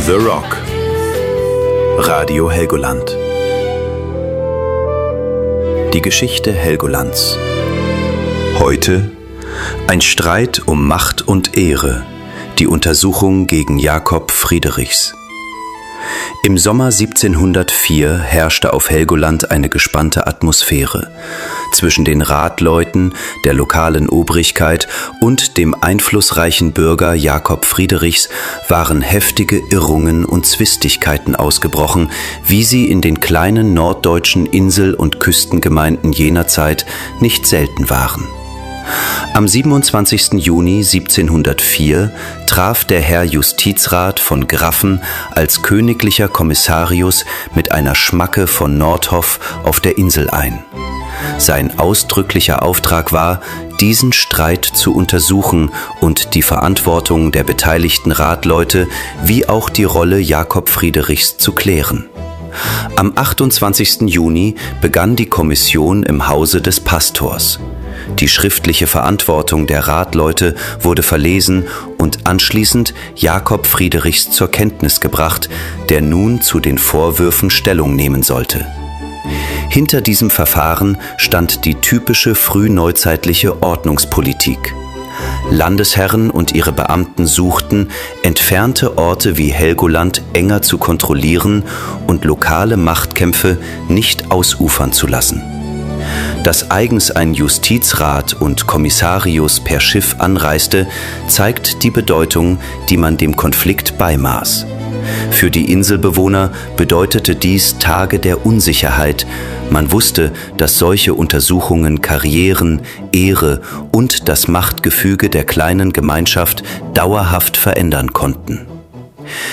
The Rock. Radio Helgoland. Die Geschichte Helgolands. Heute ein Streit um Macht und Ehre, die Untersuchung gegen Jakob Friedrichs. Im Sommer 1704 herrschte auf Helgoland eine gespannte Atmosphäre. Zwischen den Ratleuten, der lokalen Obrigkeit und dem einflussreichen Bürger Jakob Friedrichs waren heftige Irrungen und Zwistigkeiten ausgebrochen, wie sie in den kleinen norddeutschen Insel- und Küstengemeinden jener Zeit nicht selten waren. Am 27. Juni 1704 traf der Herr Justizrat von Graffen als königlicher Kommissarius mit einer Schmacke von Nordhoff auf der Insel ein. Sein ausdrücklicher Auftrag war, diesen Streit zu untersuchen und die Verantwortung der beteiligten Ratleute wie auch die Rolle Jakob Friedrichs zu klären. Am 28. Juni begann die Kommission im Hause des Pastors. Die schriftliche Verantwortung der Ratleute wurde verlesen und anschließend Jakob Friedrichs zur Kenntnis gebracht, der nun zu den Vorwürfen Stellung nehmen sollte. Hinter diesem Verfahren stand die typische frühneuzeitliche Ordnungspolitik. Landesherren und ihre Beamten suchten, entfernte Orte wie Helgoland enger zu kontrollieren und lokale Machtkämpfe nicht ausufern zu lassen. Dass eigens ein Justizrat und Kommissarius per Schiff anreiste, zeigt die Bedeutung, die man dem Konflikt beimaß. Für die Inselbewohner bedeutete dies Tage der Unsicherheit. Man wusste, dass solche Untersuchungen Karrieren, Ehre und das Machtgefüge der kleinen Gemeinschaft dauerhaft verändern konnten.